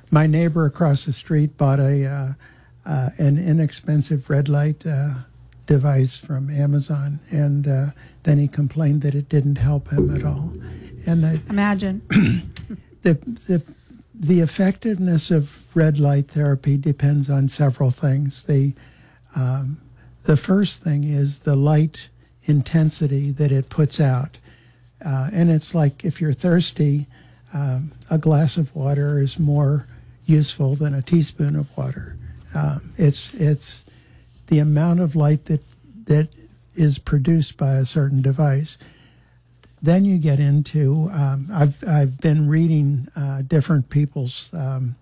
my neighbor across the street bought an inexpensive red light device from Amazon, and then he complained that it didn't help him at all. And imagine the effectiveness of red light therapy depends on several things. The first thing is the light intensity that it puts out, and it's like if you're thirsty, a glass of water is more useful than a teaspoon of water. It's the amount of light that is produced by a certain device. Then you get into I've been reading different people's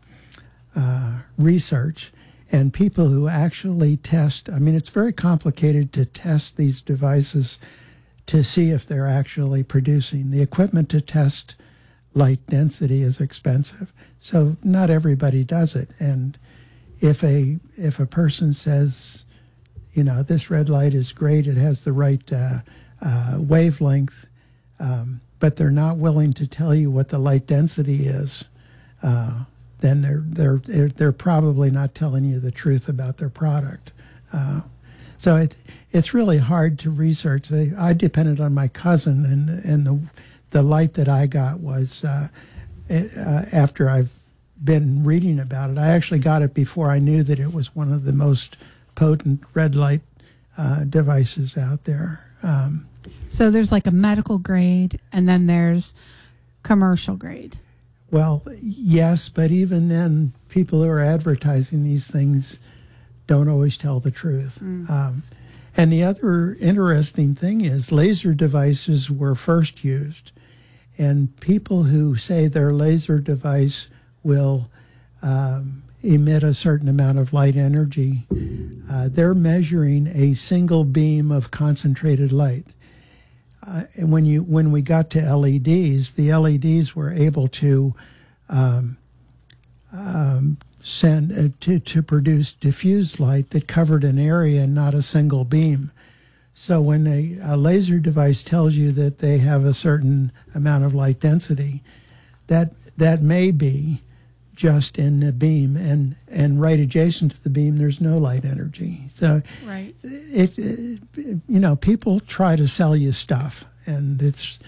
research, and people who actually test. I mean, it's very complicated to test these devices to see if they're actually producing. The equipment to test light density is expensive, so not everybody does it. And if a person says, you know, this red light is great, it has the right wavelength, but they're not willing to tell you what the light density is, then they're probably not telling you the truth about their product. So it's really hard to research. I depended on my cousin, and the light that I got was after I've been reading about it. I actually got it before I knew that it was one of the most potent red light devices out there. So there's like a medical grade, and then there's commercial grade. Well, yes, but even then, people who are advertising these things don't always tell the truth. And the other interesting thing is laser devices were first used, and people who say their laser device will emit a certain amount of light energy, they're measuring a single beam of concentrated light. And when we got to LEDs, the LEDs were able to to produce diffused light that covered an area and not a single beam. So when a laser device tells you that they have a certain amount of light density, that may be just in the beam, and right adjacent to the beam there's no light energy. So right. It you know, people try to sell you stuff, and it's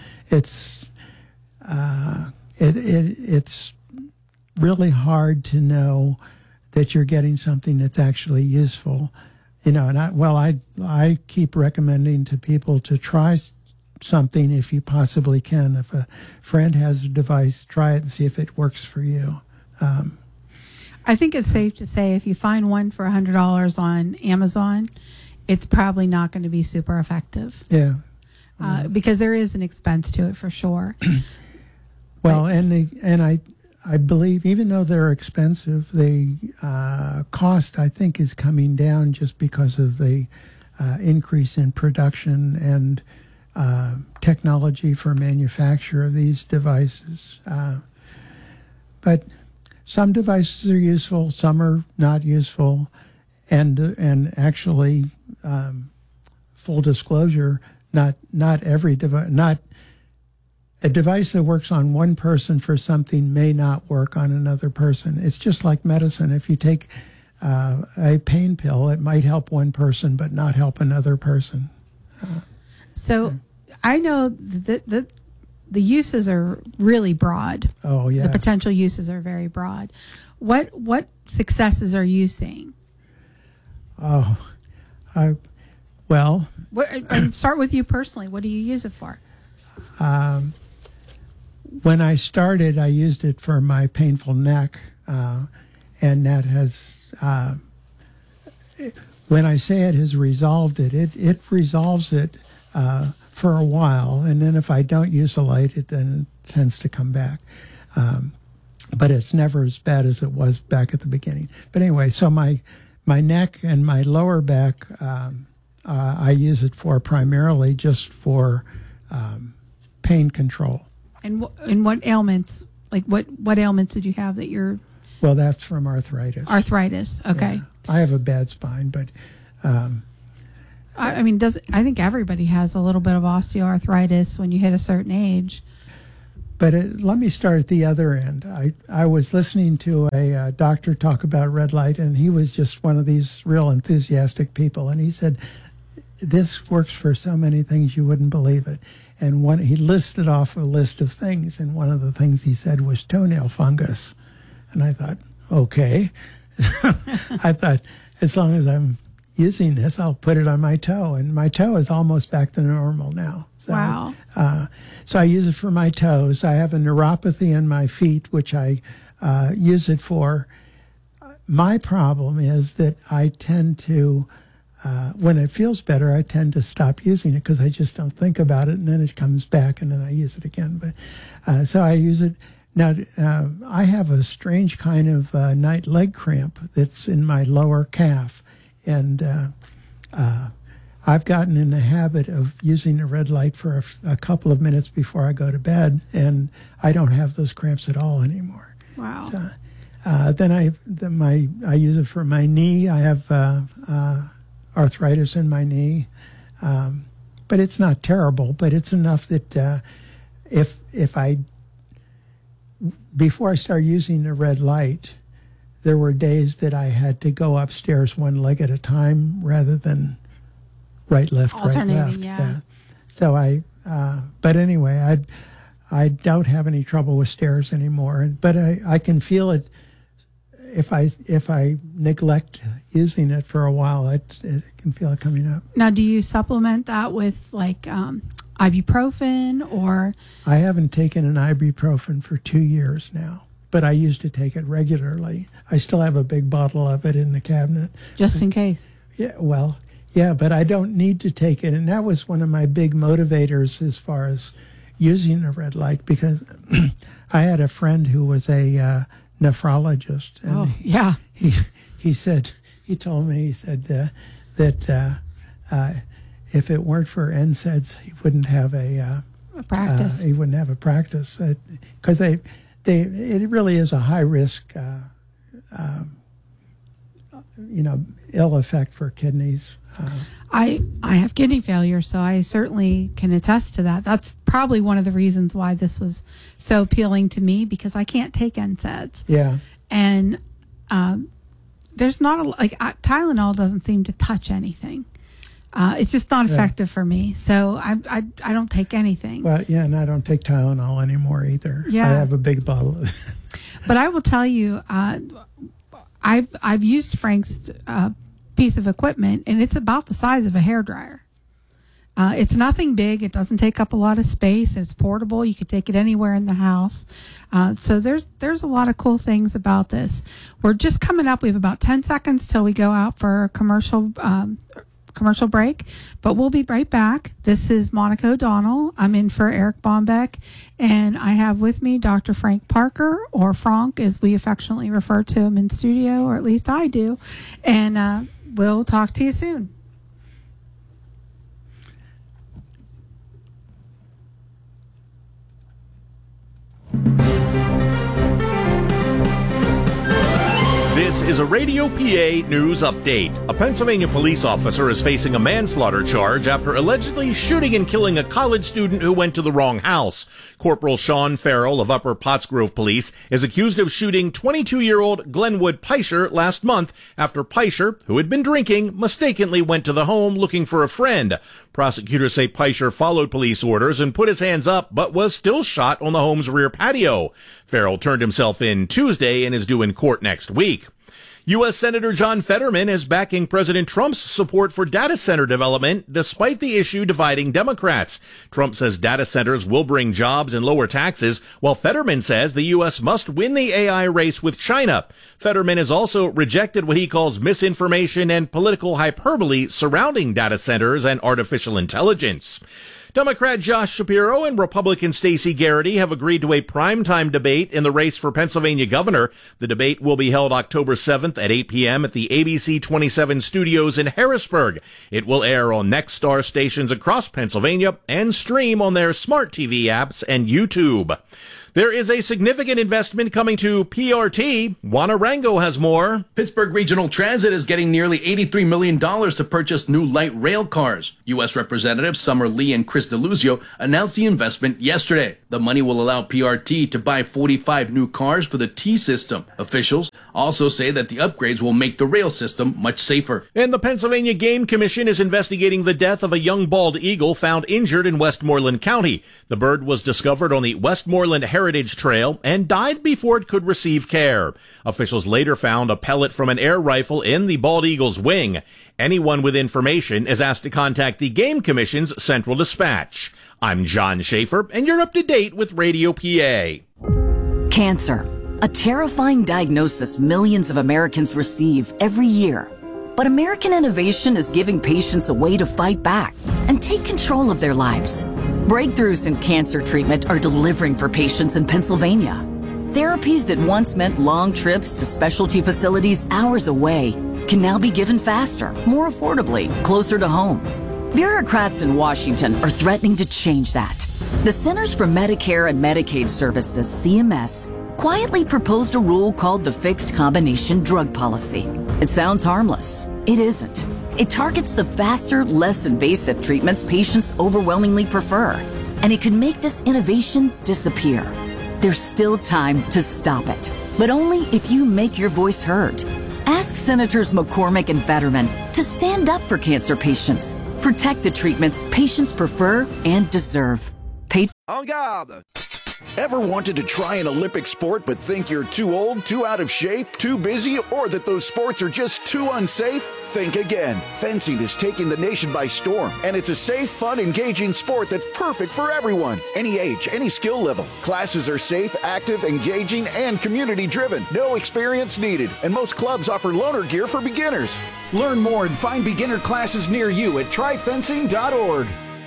really hard to know that you're getting something that's actually useful. You know, and I keep recommending to people to try something if you possibly can. If a friend has a device, try it and see if it works for you. I think it's safe to say if you find one for $100 on Amazon, it's probably not going to be super effective. Yeah. Because there is an expense to it for sure. Well, and I believe even though they're expensive, the cost, I think, is coming down just because of the increase in production and technology for manufacture of these devices. But some devices are useful, some are not useful, and actually, full disclosure, not every device, not a device that works on one person for something may not work on another person. It's just like medicine. If you take a pain pill, it might help one person but not help another person. So I know that the uses are really broad. Oh, yeah. The potential uses are very broad. What successes are you seeing? Oh, well. Start with you personally. What do you use it for? When I started, I used it for my painful neck, and that has, when I say it has resolved it, it resolves it for a while, and then if I don't use the light, then it tends to come back. But it's never as bad as it was back at the beginning. But anyway, so my neck and my lower back, I use it for primarily just for pain control. And what ailments? Like what ailments did you have that you're? Well, that's from arthritis. Arthritis. Okay. Yeah. I have a bad spine, but. I mean, I think everybody has a little bit of osteoarthritis when you hit a certain age. But let me start at the other end. I was listening to a doctor talk about red light, and he was just one of these real enthusiastic people. And he said, this works for so many things you wouldn't believe it. And he listed off a list of things, and one of the things he said was toenail fungus. And I thought, okay. I thought, as long as I'm using this, I'll put it on my toe. And my toe is almost back to normal now. So, wow. So I use it for my toes. I have a neuropathy in my feet, which I use it for. My problem is that I tend to, when it feels better, I tend to stop using it because I just don't think about it, and then it comes back, and then I use it again. But so I use it. Now, I have a strange kind of night leg cramp that's in my lower calf, and I've gotten in the habit of using the red light for a couple of minutes before I go to bed, and I don't have those cramps at all anymore. Wow. So, then I use it for my knee. I have arthritis in my knee, but it's not terrible. But it's enough that before I started using the red light, there were days that I had to go upstairs one leg at a time rather than right, left, right, left. Yeah. So but anyway, I don't have any trouble with stairs anymore. But I can feel it if I neglect using it for a while. I can feel it coming up. Now, do you supplement that with like ibuprofen or? I haven't taken an ibuprofen for 2 years now, but I used to take it regularly. I still have a big bottle of it in the cabinet. Just in case. Yeah, well, yeah, but I don't need to take it. And that was one of my big motivators as far as using the red light, because I had a friend who was a nephrologist. And yeah. He told me that if it weren't for NSAIDs, he wouldn't have a practice. He wouldn't have a practice because it really is a high risk, ill effect for kidneys. I have kidney failure, so I certainly can attest to that. That's probably one of the reasons why this was so appealing to me, because I can't take NSAIDs. Yeah, and there's not Tylenol doesn't seem to touch anything. It's just not effective for me, so I don't take anything. Well, yeah, and I don't take Tylenol anymore either. Yeah. I have a big bottle. But I will tell you, I've used Frank's piece of equipment, and it's about the size of a hairdryer. It's nothing big. It doesn't take up a lot of space. It's portable. You could take it anywhere in the house. So there's a lot of cool things about this. We're just coming up. We have about 10 seconds till we go out for a commercial break, but we'll be right back. This is Monica O'Donnell. I'm in for Eric Bombeck, and I have with me Dr. Frank Parker, or Frank as we affectionately refer to him in studio, or at least I do. And we'll talk to you soon. This is a Radio PA news update. A Pennsylvania police officer is facing a manslaughter charge after allegedly shooting and killing a college student who went to the wrong house. Corporal Sean Farrell of Upper Pottsgrove Police is accused of shooting 22-year-old Glenwood Peischer last month after Peischer, who had been drinking, mistakenly went to the home looking for a friend. Prosecutors say Peischer followed police orders and put his hands up, but was still shot on the home's rear patio. Farrell turned himself in Tuesday and is due in court next week. U.S. Senator John Fetterman is backing President Trump's support for data center development, despite the issue dividing Democrats. Trump says data centers will bring jobs and lower taxes, while Fetterman says the U.S. must win the AI race with China. Fetterman has also rejected what he calls misinformation and political hyperbole surrounding data centers and artificial intelligence. Democrat Josh Shapiro and Republican Stacey Garrity have agreed to a primetime debate in the race for Pennsylvania governor. The debate will be held October 7th at 8 p.m. at the ABC 27 studios in Harrisburg. It will air on Nexstar stations across Pennsylvania and stream on their smart TV apps and YouTube. There is a significant investment coming to PRT. Juan Arango has more. Pittsburgh Regional Transit is getting nearly $83 million to purchase new light rail cars. U.S. Representatives Summer Lee and Chris Deluzio announced the investment yesterday. The money will allow PRT to buy 45 new cars for the T system. Officials also say that the upgrades will make the rail system much safer. And the Pennsylvania Game Commission is investigating the death of a young bald eagle found injured in Westmoreland County. The bird was discovered on the Westmoreland Heritage Trail and died before it could receive care. Officials later found a pellet from an air rifle in the bald eagle's wing. Anyone with information is asked to contact the Game Commission's Central Dispatch. I'm John Schaefer, and you're up to date with Radio PA. Cancer, a terrifying diagnosis millions of Americans receive every year. But American innovation is giving patients a way to fight back and take control of their lives. Breakthroughs in cancer treatment are delivering for patients in Pennsylvania. Therapies that once meant long trips to specialty facilities hours away can now be given faster, more affordably, closer to home. Bureaucrats in Washington are threatening to change that. The Centers for Medicare and Medicaid Services, CMS, quietly proposed a rule called the Fixed Combination Drug Policy. It sounds harmless. It isn't. It targets the faster, less invasive treatments patients overwhelmingly prefer, and it could make this innovation disappear. There's still time to stop it, but only if you make your voice heard. Ask Senators McCormick and Fetterman to stand up for cancer patients. Protect the treatments patients prefer and deserve. En garde! Ever wanted to try an Olympic sport but think you're too old, too out of shape, too busy, or that those sports are just too unsafe? Think again. Fencing is taking the nation by storm, and it's a safe, fun, engaging sport that's perfect for everyone. Any age, any skill level. Classes are safe, active, engaging, and community-driven. No experience needed, and most clubs offer loaner gear for beginners. Learn more and find beginner classes near you at tryfencing.org.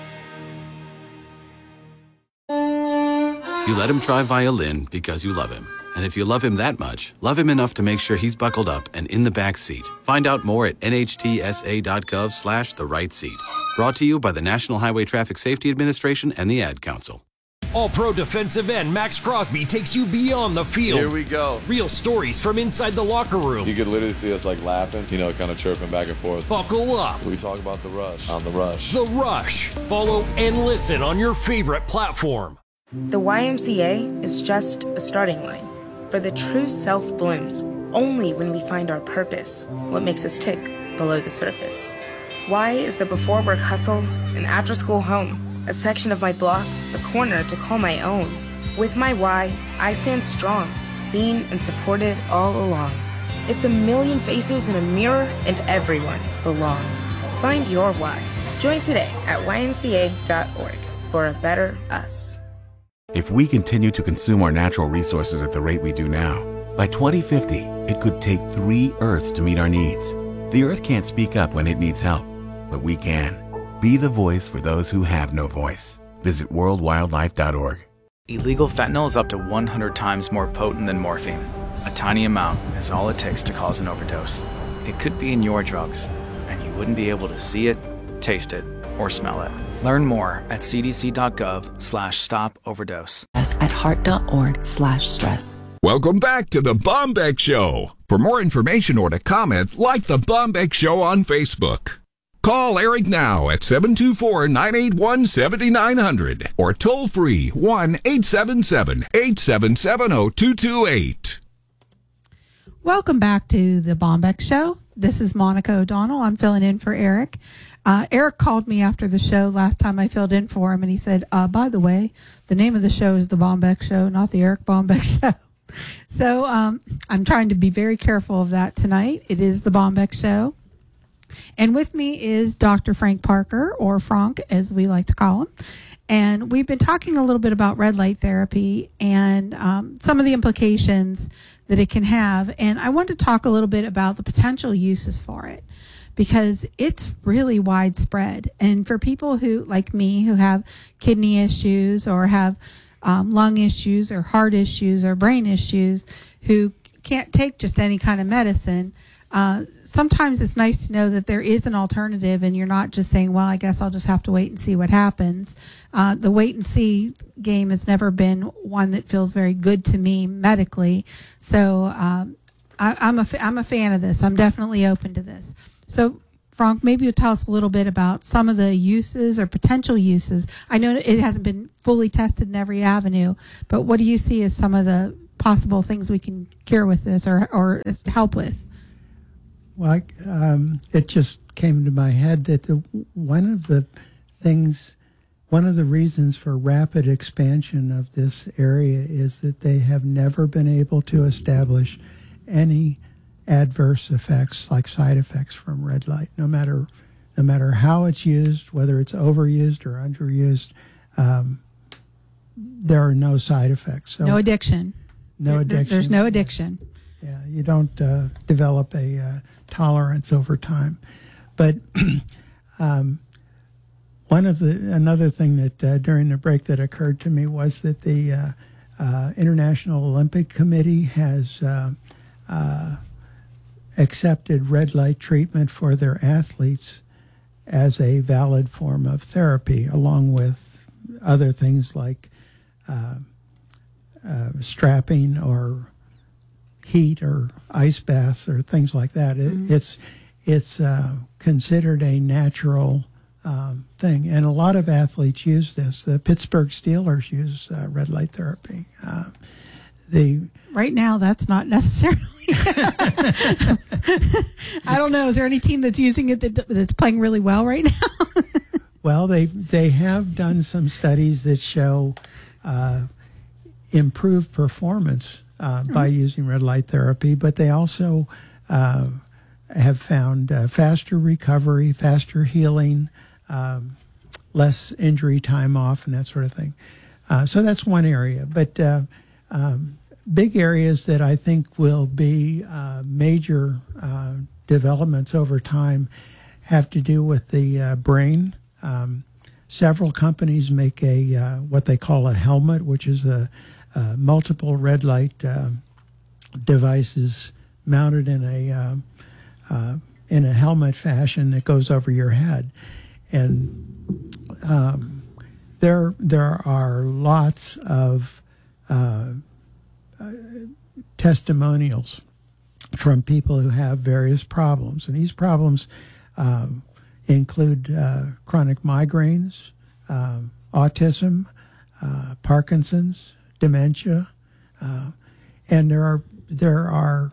You let him try violin because you love him. And if you love him that much, love him enough to make sure he's buckled up and in the back seat. Find out more at nhtsa.gov/the right seat. Brought to you by the National Highway Traffic Safety Administration and the Ad Council. All-Pro defensive end Max Crosby takes you beyond the field. Here we go. Real stories from inside the locker room. You could literally see us laughing, kind of chirping back and forth. Buckle up. We talk about The Rush on The Rush. The Rush. Follow and listen on your favorite platform. The YMCA is just a starting line, for the true self blooms only when we find our purpose, what makes us tick below the surface. Y is the before work hustle, an after school home, a section of my block, a corner to call my own. With my Y, I stand strong, seen and supported all along. It's a million faces in a mirror, and everyone belongs. Find your Y. Join today at ymca.org for a better us. If we continue to consume our natural resources at the rate we do now, by 2050, it could take 3 Earths to meet our needs. The Earth can't speak up when it needs help, but we can. Be the voice for those who have no voice. Visit worldwildlife.org. Illegal fentanyl is up to 100 times more potent than morphine. A tiny amount is all it takes to cause an overdose. It could be in your drugs, and you wouldn't be able to see it, taste it, or smell it. Learn more at cdc.gov/stop-overdose. At heart.org/stress. Welcome back to The Bombeck Show. For more information or to comment, like The Bombeck Show on Facebook. Call Eric now at 724-981-7900 or toll free 1-877-877-0228. Welcome back to The Bombeck Show. This is Monica O'Donnell. I'm filling in for Eric. Eric called me after the show last time I filled in for him, and he said, by the way, the name of the show is The Bombeck Show, not The Eric Bombeck Show. So I'm trying to be very careful of that tonight. It is The Bombeck Show. And with me is Dr. Frank Parker, or Frank, as we like to call him. And we've been talking a little bit about red light therapy and some of the implications that it can have. And I want to talk a little bit about the potential uses for it, because it's really widespread. And for people who, like me, who have kidney issues or have lung issues or heart issues or brain issues, who can't take just any kind of medicine, sometimes it's nice to know that there is an alternative, and you're not just saying, well, I guess I'll just have to wait and see what happens. The wait and see game has never been one that feels very good to me medically. So I'm a fan of this. I'm definitely open to this. So, Frank, maybe you'll tell us a little bit about some of the uses or potential uses. I know it hasn't been fully tested in every avenue, but what do you see as some of the possible things we can cure with this or help with? Well, it just came to my head that one of the reasons for rapid expansion of this area is that they have never been able to establish any adverse effects like side effects from red light, no matter how it's used, whether it's overused or underused. There are no side effects. So no addiction. No addiction. There's no addiction. Yeah, you don't develop a tolerance over time. But another thing that during the break that occurred to me was that the International Olympic Committee has accepted red light treatment for their athletes as a valid form of therapy, along with other things like strapping or heat or ice baths or things like that. It's considered a natural thing, and a lot of athletes use this. The Pittsburgh Steelers use red light therapy. Right now, that's not necessarily. I don't know. Is there any team that's using it that's playing really well right now? Well, they have done some studies that show improved performance by using red light therapy, but they also have found faster recovery, faster healing, less injury time off, and that sort of thing. So that's one area. But big areas that I think will be major developments over time have to do with the brain. Several companies make what they call a helmet, which is a multiple red light devices mounted in a helmet fashion that goes over your head, and there are lots of testimonials from people who have various problems, and these problems include chronic migraines, autism, Parkinson's, dementia, and there are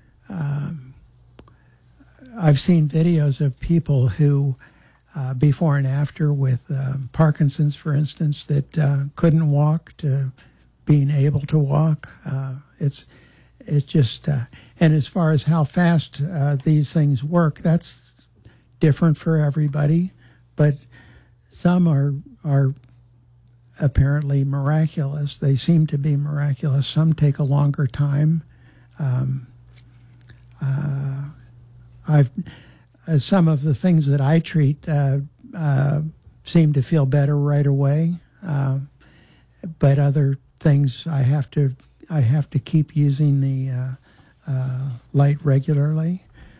I've seen videos of people who before and after with Parkinson's, for instance, that couldn't walk to being able to walk. It's just and as far as how fast these things work, that's different for everybody, but some are apparently miraculous. They seem to be miraculous. Some take a longer time. Some of the things that I treat seem to feel better right away, but other things I have to keep using the light regularly.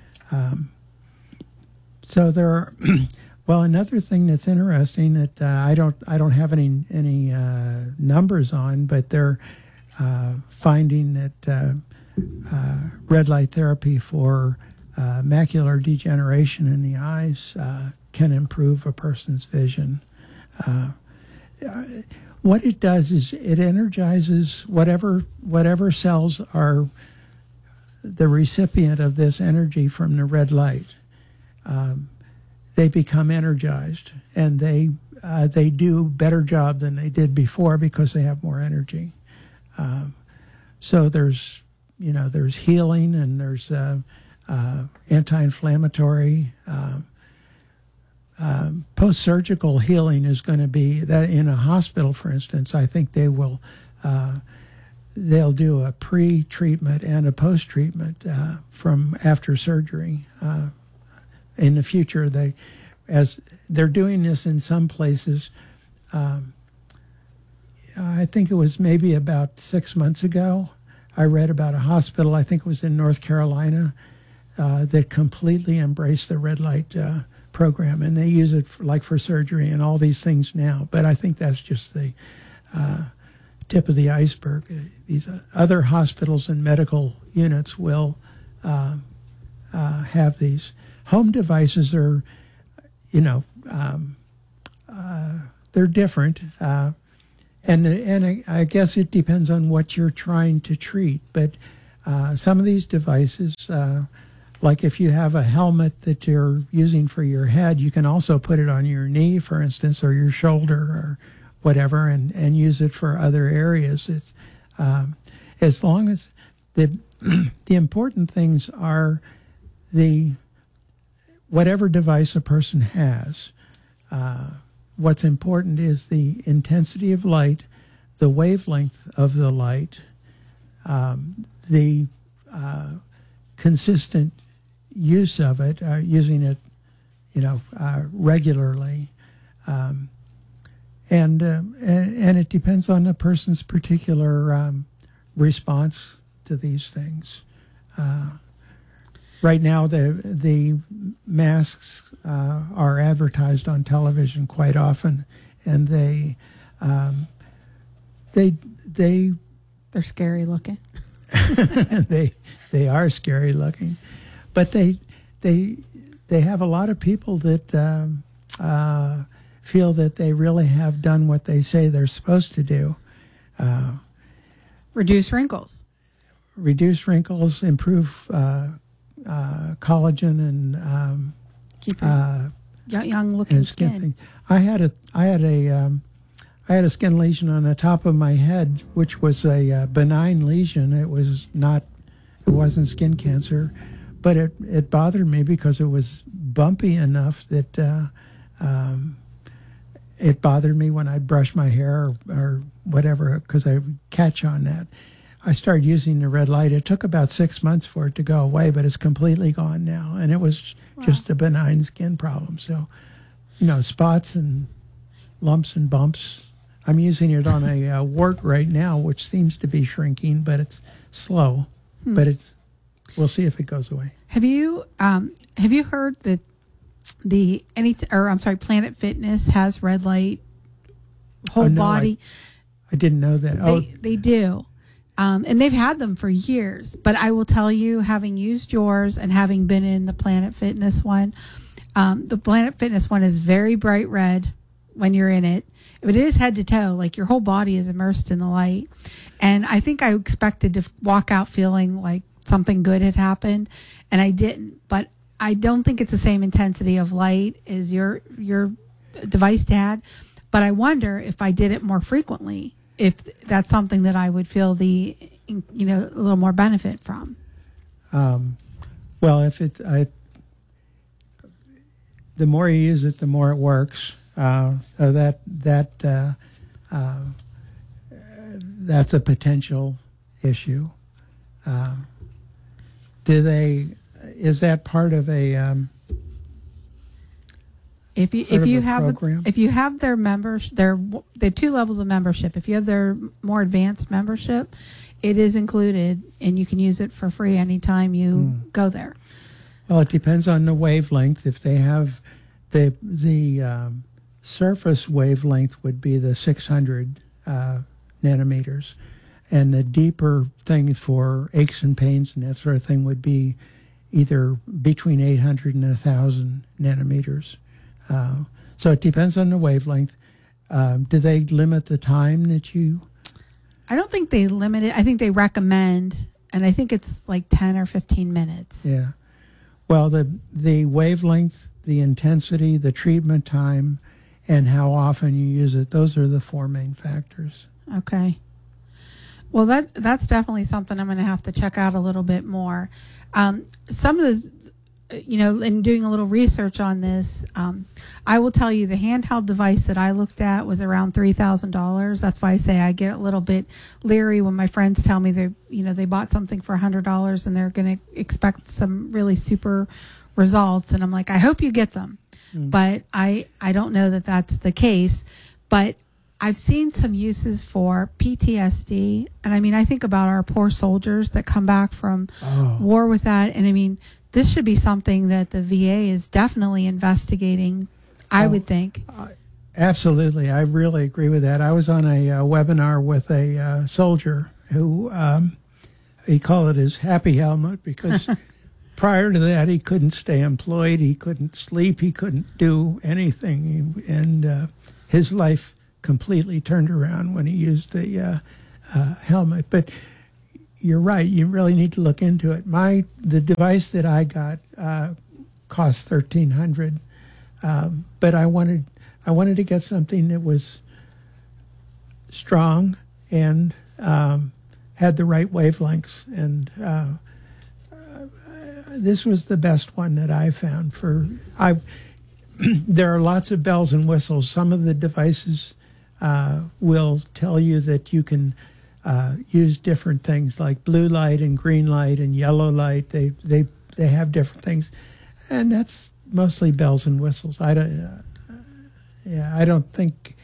So there are. Well, another thing that's interesting that I don't have any numbers on, but they're finding that red light therapy for macular degeneration in the eyes can improve a person's vision. What it does is it energizes whatever cells are the recipient of this energy from the red light. They become energized, and they do better job than they did before because they have more energy. So there's healing, and there's anti-inflammatory. Post-surgical healing is going to be that in a hospital, for instance. I think they'll do a pre-treatment and a post-treatment from after surgery. In the future, as they're doing this in some places. I think it was maybe about 6 months ago, I read about a hospital, I think it was in North Carolina, that completely embrace the red light program, and they use it for surgery and all these things now. But I think that's just the tip of the iceberg. These other hospitals and medical units will have these. Home devices are, they're different, and I guess it depends on what you're trying to treat. But some of these devices, like if you have a helmet that you're using for your head, you can also put it on your knee, for instance, or your shoulder or whatever, and use it for other areas. It's as long as the important things are whatever device a person has. What's important is the intensity of light, the wavelength of the light, the consistent use of it, using it, regularly, and it depends on the person's particular response to these things. Right now, the masks are advertised on television quite often, and they're scary looking. they are scary looking, but they have a lot of people that feel that they really have done what they say they're supposed to do. Reduce wrinkles, improve collagen, and keep young looking skin. Thing. I had a skin lesion on the top of my head, which was a benign lesion. It wasn't skin cancer, but it bothered me because it was bumpy enough that it bothered me when I'd brush my hair or whatever, because I would catch on that. I started using the red light. It took about 6 months for it to go away, but it's completely gone now. And it was just a benign skin problem. So, spots and lumps and bumps. I'm using it on a wart right now, which seems to be shrinking, but it's slow. But we'll see if it goes away. Have you heard that Planet Fitness has red light whole body? I didn't know that. They do. And they've had them for years. But I will tell you, having used yours and having been in the Planet Fitness one, the Planet Fitness one is very bright red when you're in it. But it is head to toe, like your whole body is immersed in the light. And I think I expected to walk out feeling like something good had happened, and I didn't. But I don't think it's the same intensity of light as your device had. But I wonder if I did it more frequently, if that's something that I would feel a little more benefit from. Well, if the more you use it, the more it works. So that's a potential issue. Is that part of a if you have their members, they have 2 levels of membership. If you have their more advanced membership, it is included, and you can use it for free anytime you go there. Well, it depends on the wavelength. If they have the surface wavelength would be the 600 nanometers, and the deeper thing for aches and pains and that sort of thing would be either between 800 and 1,000 nanometers. So it depends on the wavelength. Do they limit the time that you? I don't think they limit it. I think they recommend, and I think it's like 10 or 15 minutes. Yeah. Well, the wavelength, the intensity, the treatment time, and how often you use it, those are the 4 main factors. Okay. Well, that's definitely something I'm going to have to check out a little bit more. Some of the, in doing a little research on this, I will tell you the handheld device that I looked at was around $3,000. That's why I say I get a little bit leery when my friends tell me they bought something for $100 and they're going to expect some really super results. And I'm like, I hope you get them. But I don't know that that's the case. But I've seen some uses for PTSD, and I mean, I think about our poor soldiers that come back from war with that, and I mean, this should be something that the VA is definitely investigating, I would think. Absolutely. I really agree with that. I was on a webinar with a soldier who, he called it his happy helmet because prior to that, he couldn't stay employed. He couldn't sleep. He couldn't do anything. And his life completely turned around when he used the helmet. But you're right. You really need to look into it. The device that I got cost $1,300, but I wanted to get something that was strong and had the right wavelengths, and this was the best one that I found. There are lots of bells and whistles. Some of the devices will tell you that you can use different things like blue light and green light and yellow light. They have different things, and that's mostly bells and whistles. I don't think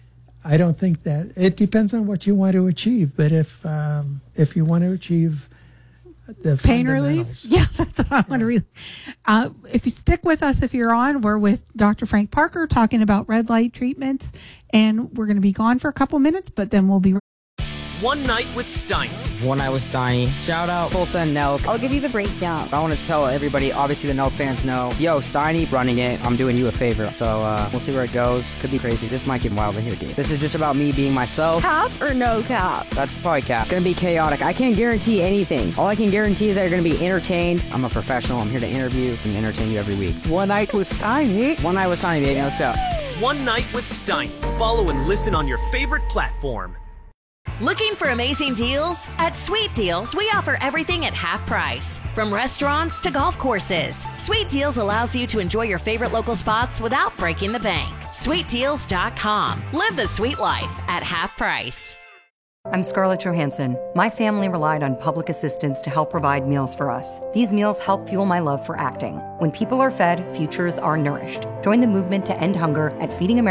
that it depends on what you want to achieve. But if you want to achieve the pain relief, that's what I want to really. If you stick with us, if you're on, we're with Dr. Frank Parker talking about red light treatments, and we're going to be gone for a couple minutes, but then we'll be. One Night with Steiny. One Night with Steiny. Shout out Full Send Nelk. I'll give you the breakdown. I want to tell everybody, obviously the Nelk fans know, yo, Steiny running it, I'm doing you a favor. So we'll see where it goes. Could be crazy. This might get wild in here, dude. This is just about me being myself. Cap or no cap? That's probably cap. Gonna be chaotic. I can't guarantee anything. All I can guarantee is that you're gonna be entertained. I'm a professional. I'm here to interview and entertain you every week. One Night with Steiny. One Night with Steiny, baby. Let's go. One Night with Steiny. Follow and listen on your favorite platform. Looking for amazing deals? At Sweet Deals, we offer everything at half price. From restaurants to golf courses, Sweet Deals allows you to enjoy your favorite local spots without breaking the bank. SweetDeals.com. Live the sweet life at half price. I'm Scarlett Johansson. My family relied on public assistance to help provide meals for us. These meals help fuel my love for acting. When people are fed, futures are nourished. Join the movement to end hunger at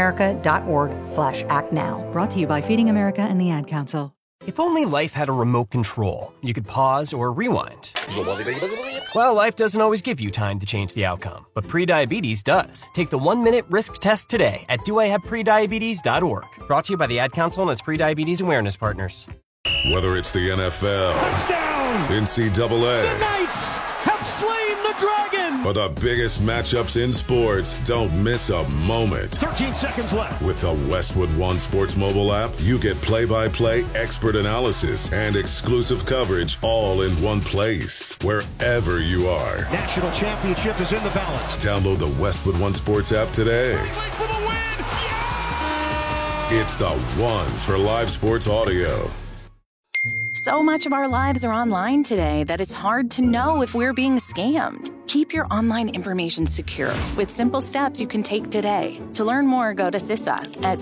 feedingamerica.org/actnow. Brought to you by Feeding America and the Ad Council. If only life had a remote control, you could pause or rewind. Well, life doesn't always give you time to change the outcome, but prediabetes does. Take the 1-minute risk test today at doihaveprediabetes.org. Brought to you by the Ad Council and its prediabetes awareness partners. Whether it's the NFL, touchdown, NCAA, the Knights have slain the dragon, or the biggest matchups in sports, don't miss a moment. 13 seconds left. With the Westwood One Sports mobile app, you get play-by-play expert analysis and exclusive coverage all in one place, wherever you are. National championship is in the balance. Download the Westwood One Sports app today. For the win! Yeah! It's the one for live sports audio. So much of our lives are online today that it's hard to know if we're being scammed. Keep your online information secure with simple steps you can take today. To learn more, go to CISA at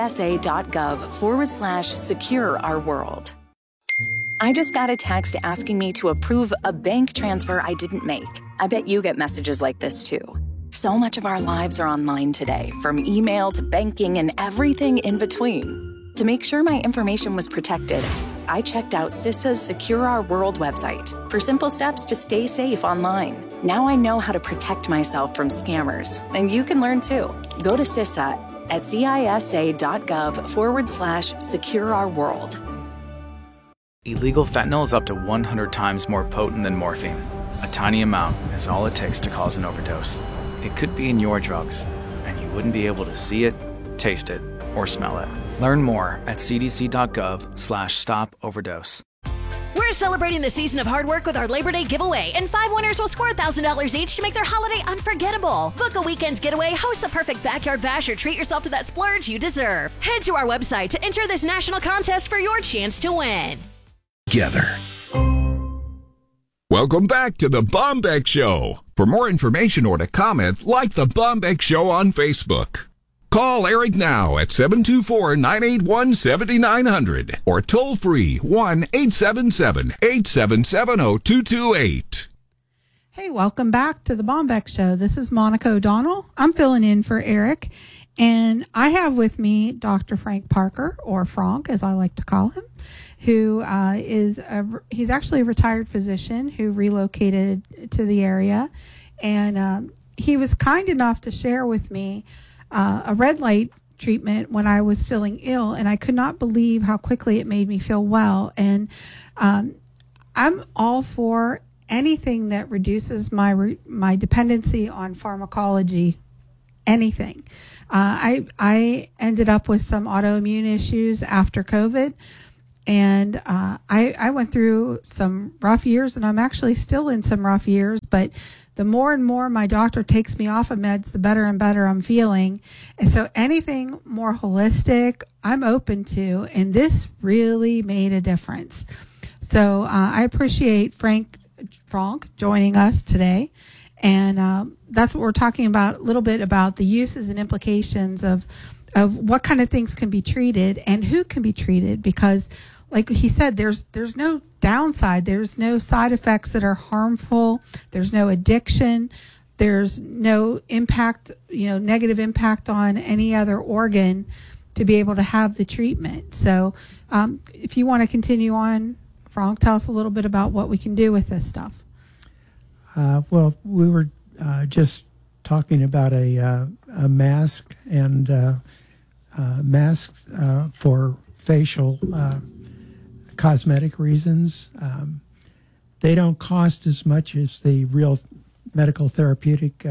CISA.gov/secure our world. I just got a text asking me to approve a bank transfer I didn't make. I bet you get messages like this too. So much of our lives are online today, from email to banking and everything in between. To make sure my information was protected, I checked out CISA's Secure Our World website for simple steps to stay safe online. Now I know how to protect myself from scammers, and you can learn too. Go to CISA at CISA.gov/secure our world. Illegal fentanyl is up to 100 times more potent than morphine. A tiny amount is all it takes to cause an overdose. It could be in your drugs, and you wouldn't be able to see it, taste it, or smell it. Learn more at cdc.gov/stop-overdose. We're celebrating the season of hard work with our Labor Day giveaway, and 5 winners will score $1,000 each to make their holiday unforgettable. Book a weekend getaway, host the perfect backyard bash, or treat yourself to that splurge you deserve. Head to our website to enter this national contest for your chance to win. Together. Welcome back to the Bombeck Show. For more information or to comment, like the Bombeck Show on Facebook. Call Eric now at 724-981-7900 or toll free 1-877-877-0228. Hey, welcome back to the Bombeck Show. This is Monica O'Donnell. I'm filling in for Eric. And I have with me Dr. Frank Parker, or Frank, as I like to call him, who he's actually a retired physician who relocated to the area. And he was kind enough to share with me a red light treatment when I was feeling ill, and I could not believe how quickly it made me feel well. And I'm all for anything that reduces my dependency on pharmacology. Anything. I ended up with some autoimmune issues after COVID, and I went through some rough years, and I'm actually still in some rough years, but the more and more my doctor takes me off of meds, the better and better I'm feeling. And so anything more holistic, I'm open to, and this really made a difference. So I appreciate Frank joining us today. And that's what we're talking about, a little bit about the uses and implications of what kind of things can be treated and who can be treated, because like he said, there's no downside. There's no side effects that are harmful. There's no addiction. There's no impact, negative impact on any other organ to be able to have the treatment. So if you want to continue on, Frank, tell us a little bit about what we can do with this stuff. Well, we were just talking about a mask and masks for facial cosmetic reasons. They don't cost as much as the real medical therapeutic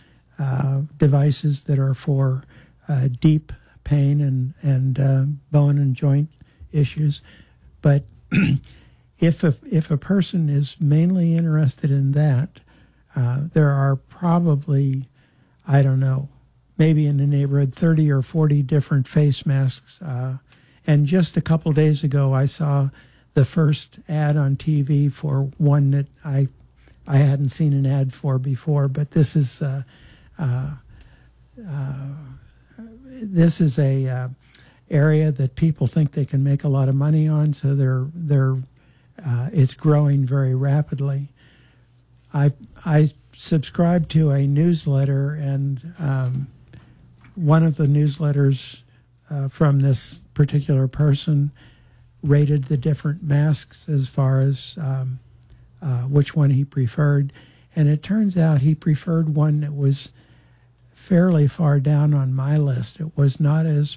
devices that are for deep pain and bone and joint issues. But if a person is mainly interested in that, there are probably, I don't know, maybe in the neighborhood 30 or 40 different face masks. And just a couple days ago, I saw the first ad on TV for one that I hadn't seen an ad for before. But this is a area that people think they can make a lot of money on. So it's growing very rapidly. I subscribe to a newsletter, and one of the newsletters from this particular person rated the different masks as far as which one he preferred. And it turns out he preferred one that was fairly far down on my list. It was not as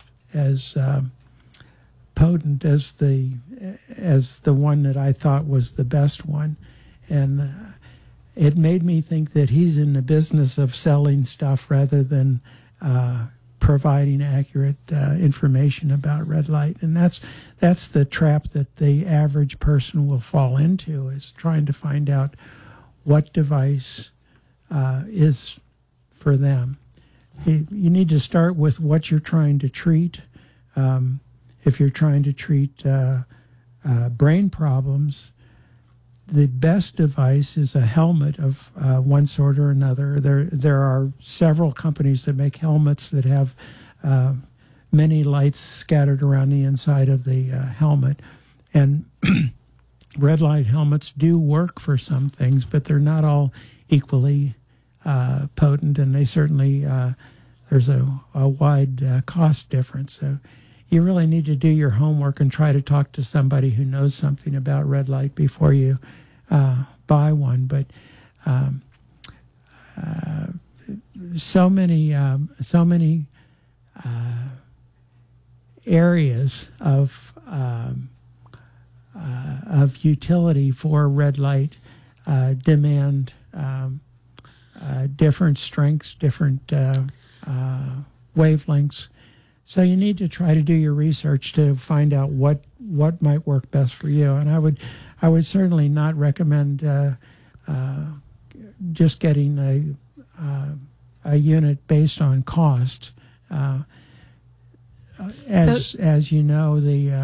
potent as the one that I thought was the best one. And it made me think that he's in the business of selling stuff rather than providing accurate information about red light. And that's the trap that the average person will fall into, is trying to find out what device is for them. You need to start with what you're trying to treat. If you're trying to treat brain problems, the best device is a helmet of one sort or another. There are several companies that make helmets that have many lights scattered around the inside of the helmet. And red light helmets do work for some things, but they're not all equally potent, and they certainly, there's a wide cost difference. So you really need to do your homework and try to talk to somebody who knows something about red light before you buy one. But so many areas of utility for red light demand different strengths, different wavelengths. So you need to try to do your research to find out what might work best for you. And I would certainly not recommend just getting a unit based on cost. As you know,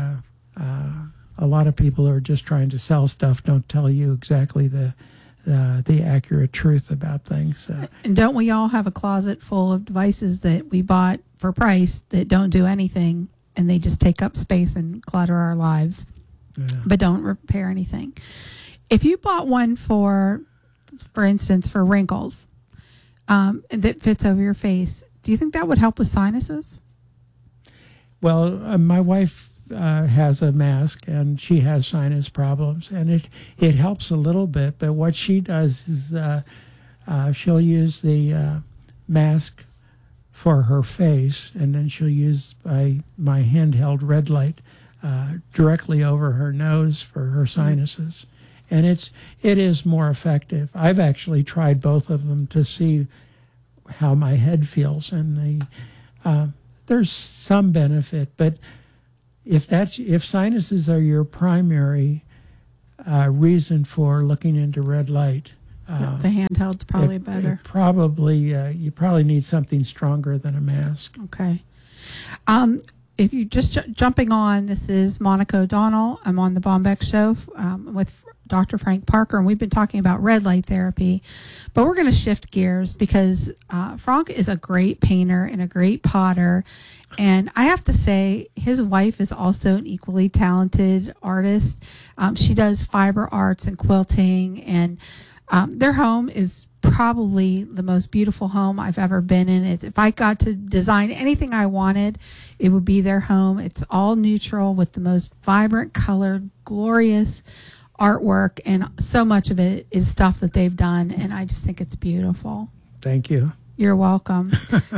a lot of people who are just trying to sell stuff don't tell you exactly the accurate truth about things. And don't we all have a closet full of devices that we bought for price that don't do anything, and they just take up space and clutter our lives, but don't repair anything? If you bought one for instance, for wrinkles that fits over your face, Do you think that would help with sinuses? Well, my wife has a mask, and she has sinus problems, and it helps a little bit. But what she does is she'll use the mask for her face, and then she'll use my handheld red light directly over her nose for her sinuses. And it is more effective. I've actually tried both of them to see how my head feels, and there's some benefit. But if sinuses are your primary reason for looking into red light, the handheld's probably better. You probably need something stronger than a mask. Okay. If you just jumping on, this is Monica O'Donnell. I'm on the Bombeck Show with Dr. Frank Parker, and we've been talking about red light therapy. But we're going to shift gears because Frank is a great painter and a great potter. And I have to say, his wife is also an equally talented artist. She does fiber arts and quilting, and their home is probably the most beautiful home I've ever been in. If I got to design anything I wanted, it would be their home. It's all neutral with the most vibrant colored, glorious artwork, and so much of it is stuff that they've done, and I just think it's beautiful. Thank you. You're welcome.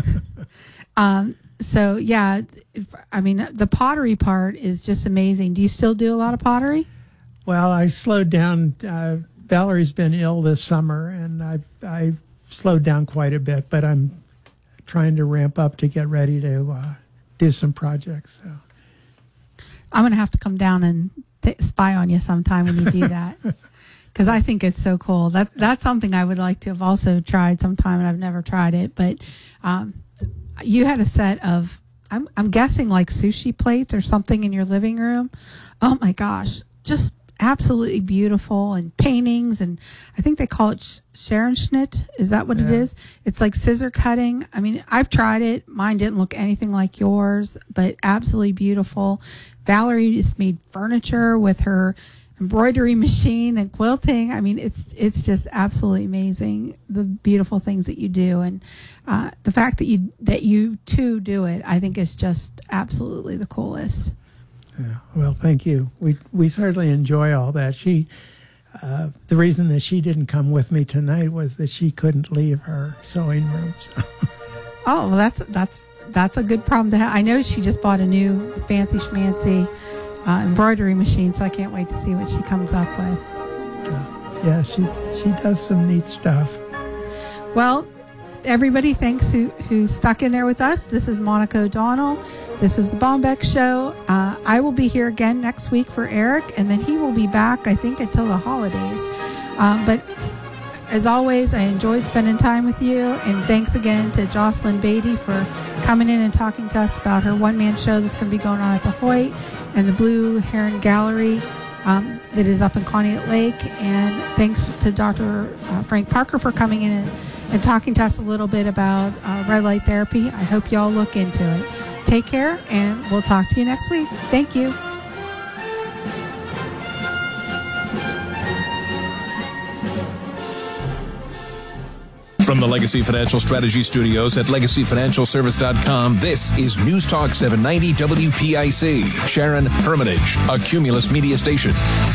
So yeah, the pottery part is just amazing. Do you still do a lot of pottery? Well, I slowed down. Valerie's been ill this summer, and I slowed down quite a bit, but I'm trying to ramp up to get ready to do some projects. So I'm going to have to come down and spy on you sometime when you do that, because I think it's so cool. That's something I would like to have also tried sometime, and I've never tried it. But you had a set of, I'm guessing like sushi plates or something in your living room. Oh my gosh, just absolutely beautiful, and paintings, and I think they call it Scherenschnitt. Is that what it is? It's like scissor cutting. I mean, I've tried it. Mine didn't look anything like yours, but absolutely beautiful. Valerie just made furniture with her embroidery machine and quilting. I mean, it's just absolutely amazing, the beautiful things that you do, and the fact that you too do it, I think is just absolutely the coolest. Yeah, well, thank you. We certainly enjoy all that. The reason that she didn't come with me tonight was that she couldn't leave her sewing room. So. Oh, well, that's a good problem to have. I know she just bought a new fancy schmancy embroidery machine, so I can't wait to see what she comes up with. Yeah, she does some neat stuff. Well, everybody, thanks who stuck in there with us. This is Monica O'Donnell. This is the Bombeck Show. I will be here again next week for Eric, and then he will be back, I think, until the holidays. But as always, I enjoyed spending time with you, and thanks again to Jocelyn Beatty for coming in and talking to us about her one-man show that's going to be going on at the Hoyt and the Blue Heron Gallery that is up in Conneaut Lake. And thanks to Dr. Frank Parker for coming in and talking to us a little bit about red light therapy. I hope y'all look into it. Take care, and we'll talk to you next week. Thank you. From the Legacy Financial Strategy Studios at LegacyFinancialService.com, this is News Talk 790 WPIC. Sharon Hermitage, a Cumulus media station.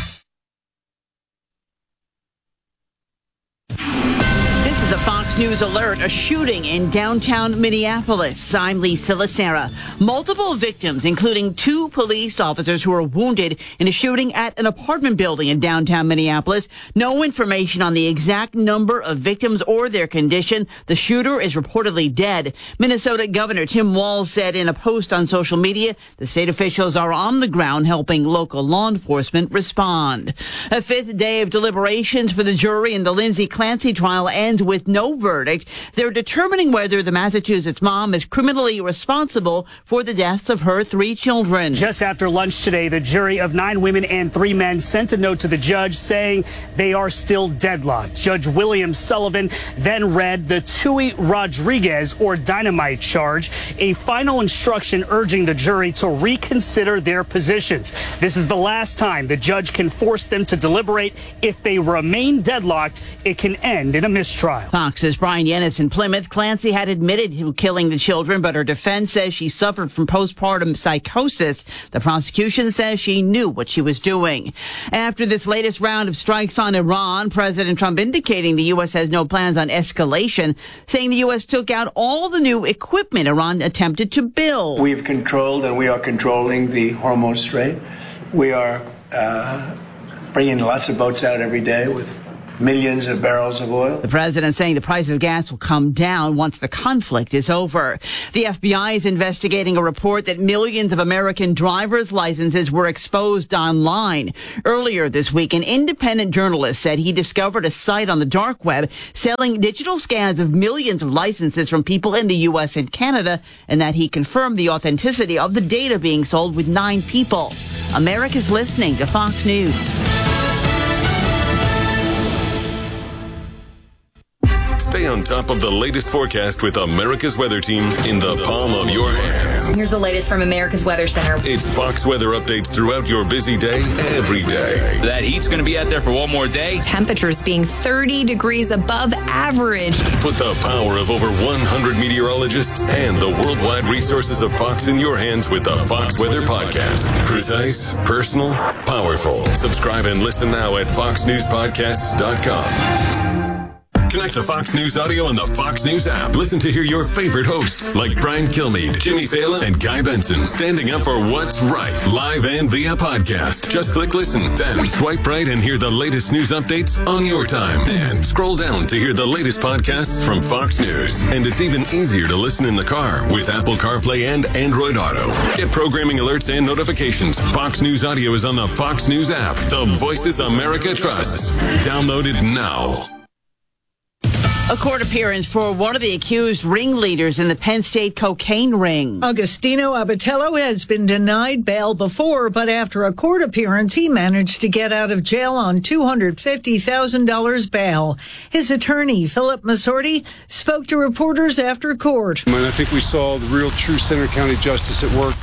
Fox News alert, a shooting in downtown Minneapolis. I'm Lisa Lacera. Multiple victims, including 2 police officers who were wounded in a shooting at an apartment building in downtown Minneapolis. No information on the exact number of victims or their condition. The shooter is reportedly dead. Minnesota Governor Tim Walz said in a post on social media, the state officials are on the ground helping local law enforcement respond. A 5th day of deliberations for the jury in the Lindsay Clancy trial ends with no verdict. They're determining whether the Massachusetts mom is criminally responsible for the deaths of her 3 children. Just after lunch today, the jury of 9 women and 3 men sent a note to the judge saying they are still deadlocked. Judge William Sullivan then read the Tui Rodriguez or dynamite charge, a final instruction urging the jury to reconsider their positions. This is the last time the judge can force them to deliberate. If they remain deadlocked, it can end in a mistrial. Fox's versus Brian Yennis in Plymouth. Clancy had admitted to killing the children, but her defense says she suffered from postpartum psychosis. The prosecution says she knew what she was doing. After this latest round of strikes on Iran, President Trump indicating the U.S. has no plans on escalation, saying the U.S. took out all the new equipment Iran attempted to build. We've controlled and we are controlling the Hormuz Strait. We are bringing lots of boats out every day with millions of barrels of oil. The president saying the price of gas will come down once the conflict is over. The FBI is investigating a report that millions of American driver's licenses were exposed online. Earlier this week, an independent journalist said he discovered a site on the dark web selling digital scans of millions of licenses from people in the U.S. and Canada, and that he confirmed the authenticity of the data being sold with 9 people. America's listening to Fox News. Stay on top of the latest forecast with America's Weather Team in the palm of your hands. Here's the latest from America's Weather Center. It's Fox weather updates throughout your busy day, every day. That heat's going to be out there for one more day. Temperatures being 30 degrees above average. Put the power of over 100 meteorologists and the worldwide resources of Fox in your hands with the Fox Weather Podcast. Precise, personal, powerful. Subscribe and listen now at foxnewspodcasts.com. Connect to Fox News Audio on the Fox News app. Listen to hear your favorite hosts like Brian Kilmeade, Jimmy Fallon, and Guy Benson standing up for what's right, live and via podcast. Just click listen, then swipe right and hear the latest news updates on your time. And scroll down to hear the latest podcasts from Fox News. And it's even easier to listen in the car with Apple CarPlay and Android Auto. Get programming alerts and notifications. Fox News Audio is on the Fox News app. The voices America trusts. Download it now. A court appearance for one of the accused ringleaders in the Penn State cocaine ring. Agostino Abatello has been denied bail before, but after a court appearance, he managed to get out of jail on $250,000 bail. His attorney, Philip Masorti, spoke to reporters after court. I think we saw the real true Center County justice at work.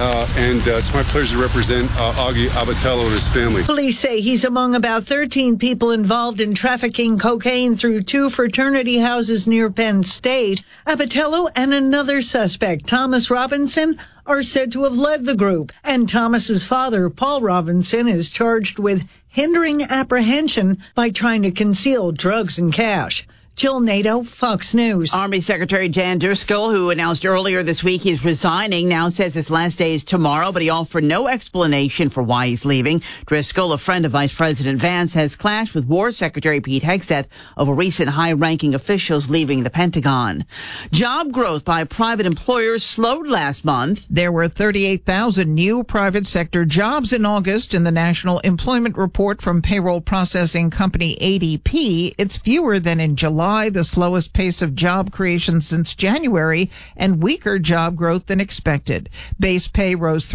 And it's my pleasure to represent Augie Abatello and his family. Police say he's among about 13 people involved in trafficking cocaine through 2 fraternity houses near Penn State. Abatello and another suspect, Thomas Robinson, are said to have led the group. And Thomas's father, Paul Robinson, is charged with hindering apprehension by trying to conceal drugs and cash. Jill Nato, Fox News. Army Secretary Jan Driscoll, who announced earlier this week he's resigning, now says his last day is tomorrow, but he offered no explanation for why he's leaving. Driscoll, a friend of Vice President Vance, has clashed with War Secretary Pete Hegseth over recent high-ranking officials leaving the Pentagon. Job growth by private employers slowed last month. There were 38,000 new private sector jobs in August in the National Employment Report from payroll processing company ADP. It's fewer than in July, the slowest pace of job creation since January, and weaker job growth than expected. Base pay rose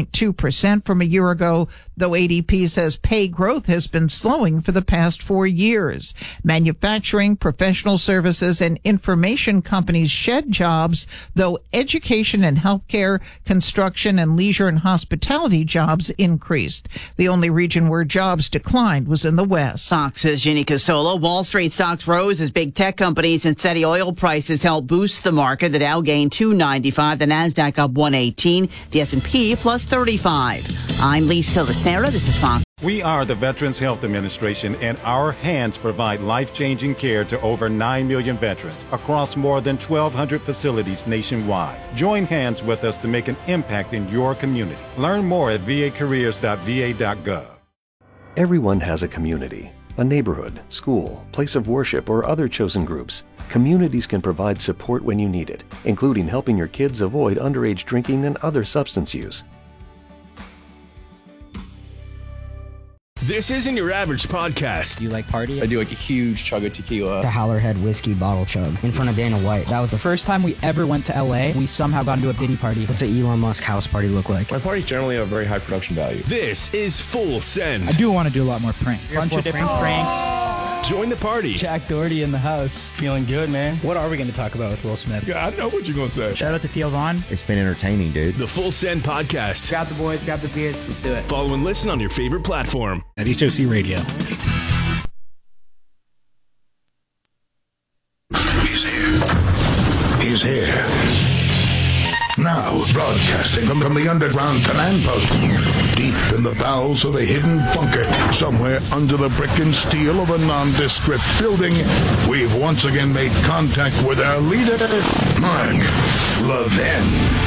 3.2% from a year ago, though ADP says pay growth has been slowing for the past 4 years. Manufacturing, professional services, and information companies shed jobs, though education and healthcare, construction, and leisure and hospitality jobs increased. The only region where jobs declined was in the West. Fox's Ginny Casola. Wall Street stocks rose as big tech companies and steady oil prices helped boost the market. The Dow gained 295, the Nasdaq up 118, the S&P plus 35. I'm Lisa Lacera. This is Fox. We are the Veterans Health Administration, and our hands provide life-changing care to over 9 million veterans across more than 1,200 facilities nationwide. Join hands with us to make an impact in your community. Learn more at vacareers.va.gov. Everyone has a community. A neighborhood, school, place of worship, or other chosen groups. Communities can provide support when you need it, including helping your kids avoid underage drinking and other substance use. This isn't your average podcast. Do you like party? I do like a huge chug of tequila. The Howlerhead whiskey bottle chug in front of Dana White. That was the first time we ever went to LA. We somehow got into a Diddy party. What's an Elon Musk house party look like? My parties generally have very high production value. This is Full Send. I do want to do a lot more pranks. Bunch of different pranks. Join the party. Jack Doherty in the house. Feeling good, man. What are we going to talk about with Will Smith? Yeah, I know what you're going to say. Shout out to Theo Vaughn. It's been entertaining, dude. The Full Send podcast. Grab the boys, grab the beers. Let's do it. Follow and listen on your favorite platform. At HOC Radio. Now, broadcasting from the underground command post, deep in the bowels of a hidden bunker, somewhere under the brick and steel of a nondescript building, we've once again made contact with our leader, Mark Levin.